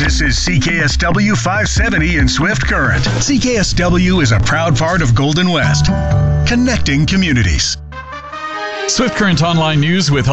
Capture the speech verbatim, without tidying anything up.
This is C K S W five seventy in Swift Current. C K S W is a proud part of Golden West, connecting communities. Swift Current Online News with